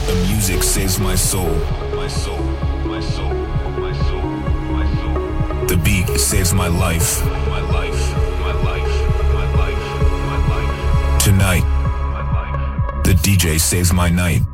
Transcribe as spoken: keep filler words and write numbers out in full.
The music saves my soul. My soul, my soul, my soul, my soul. The beat saves my life. My life, my life, my life, my life. Tonight, the D J saves my night.